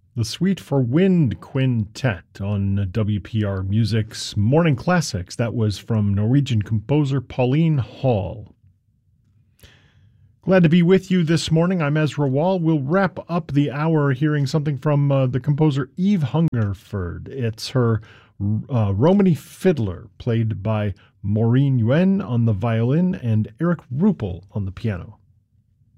The Suite for Wind Quintet on WPR Music's Morning Classics. That was from Norwegian composer Pauline Hall. Glad to be with you this morning. I'm Ezra Wall. We'll wrap up the hour hearing something from the composer Eve Hungerford. It's her Romany Fiddler, played by Maureen Yuen on the violin and Eric Ruppel on the piano.